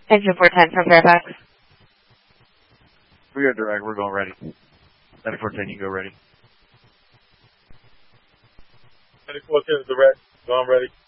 Engine 410 from Fairfax. We got direct. We're going ready. 9410, you go ready. 9410 is direct. Going ready.